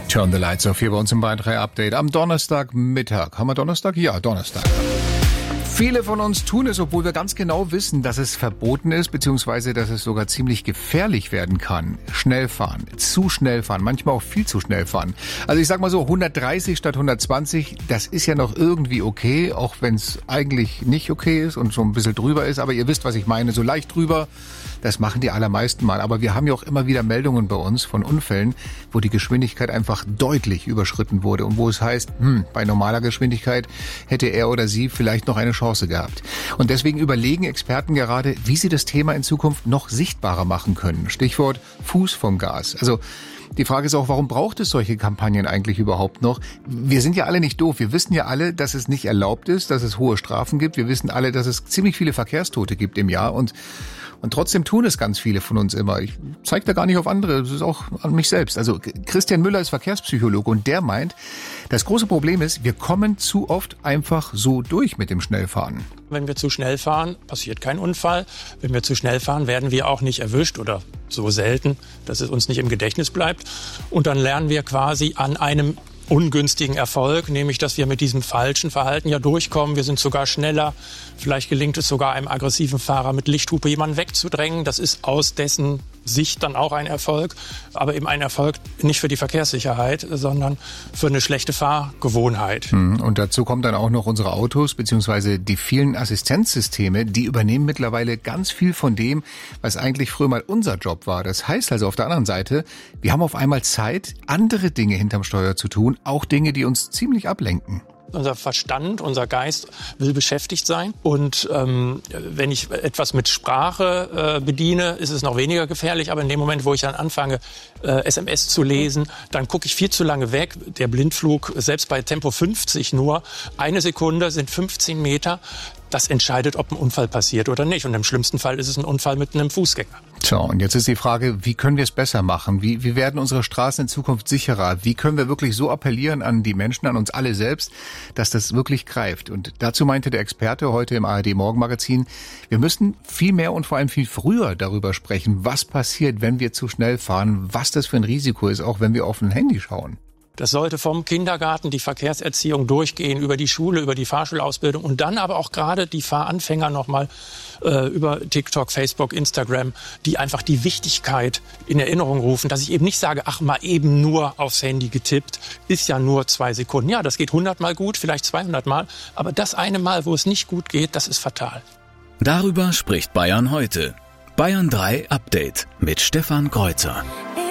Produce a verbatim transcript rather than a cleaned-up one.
Turn the Lights Off hier bei uns im Bayern drei Update am Donnerstagmittag. Haben wir Donnerstag? Ja, Donnerstag. Viele von uns tun es, obwohl wir ganz genau wissen, dass es verboten ist, beziehungsweise dass es sogar ziemlich gefährlich werden kann. Schnell fahren, zu schnell fahren, manchmal auch viel zu schnell fahren. Also ich sag mal so, hundertdreißig statt hundertzwanzig, das ist ja noch irgendwie okay, auch wenn es eigentlich nicht okay ist und so ein bisschen drüber ist. Aber ihr wisst, was ich meine, so leicht drüber, das machen die allermeisten mal. Aber wir haben ja auch immer wieder Meldungen bei uns von Unfällen, wo die Geschwindigkeit einfach deutlich überschritten wurde und wo es heißt, hm, bei normaler Geschwindigkeit hätte er oder sie vielleicht noch eine Chance gehabt. Und deswegen überlegen Experten gerade, wie sie das Thema in Zukunft noch sichtbarer machen können. Stichwort Fuß vom Gas. Also die Frage ist auch, warum braucht es solche Kampagnen eigentlich überhaupt noch? Wir sind ja alle nicht doof. Wir wissen ja alle, dass es nicht erlaubt ist, dass es hohe Strafen gibt. Wir wissen alle, dass es ziemlich viele Verkehrstote gibt im Jahr und Und trotzdem tun es ganz viele von uns immer. Ich zeige da gar nicht auf andere, das ist auch an mich selbst. Also Christian Müller ist Verkehrspsychologe und der meint, das große Problem ist, wir kommen zu oft einfach so durch mit dem Schnellfahren. Wenn wir zu schnell fahren, passiert kein Unfall. Wenn wir zu schnell fahren, werden wir auch nicht erwischt oder so selten, dass es uns nicht im Gedächtnis bleibt. Und dann lernen wir quasi an einem ungünstigen Erfolg, nämlich dass wir mit diesem falschen Verhalten ja durchkommen. Wir sind sogar schneller. Vielleicht gelingt es sogar einem aggressiven Fahrer mit Lichthupe jemanden wegzudrängen. Das ist aus dessen Sicht dann auch ein Erfolg, aber eben ein Erfolg nicht für die Verkehrssicherheit, sondern für eine schlechte Fahrgewohnheit. Und dazu kommen dann auch noch unsere Autos beziehungsweise die vielen Assistenzsysteme, die übernehmen mittlerweile ganz viel von dem, was eigentlich früher mal unser Job war. Das heißt also auf der anderen Seite, wir haben auf einmal Zeit, andere Dinge hinterm Steuer zu tun, auch Dinge, die uns ziemlich ablenken. Unser Verstand, unser Geist will beschäftigt sein. Und ähm, wenn ich etwas mit Sprache äh, bediene, ist es noch weniger gefährlich. Aber in dem Moment, wo ich dann anfange, äh, S M S zu lesen, dann gucke ich viel zu lange weg. Der Blindflug, selbst bei Tempo fünfzig nur, eine Sekunde sind fünfzehn Meter. Das entscheidet, ob ein Unfall passiert oder nicht. Und im schlimmsten Fall ist es ein Unfall mit einem Fußgänger. So, und jetzt ist die Frage, wie können wir es besser machen? Wie, wie werden unsere Straßen in Zukunft sicherer? Wie können wir wirklich so appellieren an die Menschen, an uns alle selbst, dass das wirklich greift? Und dazu meinte der Experte heute im A R D Morgenmagazin, wir müssen viel mehr und vor allem viel früher darüber sprechen, was passiert, wenn wir zu schnell fahren, was das für ein Risiko ist, auch wenn wir auf ein Handy schauen. Das sollte vom Kindergarten die Verkehrserziehung durchgehen, über die Schule, über die Fahrschulausbildung und dann aber auch gerade die Fahranfänger nochmal äh, über TikTok, Facebook, Instagram, die einfach die Wichtigkeit in Erinnerung rufen, dass ich eben nicht sage, ach mal eben nur aufs Handy getippt, ist ja nur zwei Sekunden. Ja, das geht hundert Mal gut, vielleicht zweihundert Mal, aber das eine Mal, wo es nicht gut geht, das ist fatal. Darüber spricht Bayern heute. Bayern drei Update mit Stefan Kreuzer.